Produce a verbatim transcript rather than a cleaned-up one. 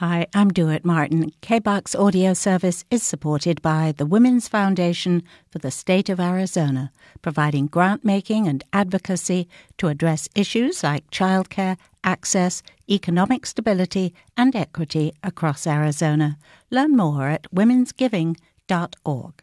Hi, I'm Dewitt Martin. K B U C's audio service is supported by the Women's Foundation for the State of Arizona, providing grant-making and advocacy to address issues like childcare, access, economic stability, and equity across Arizona. Learn more at womens giving dot org.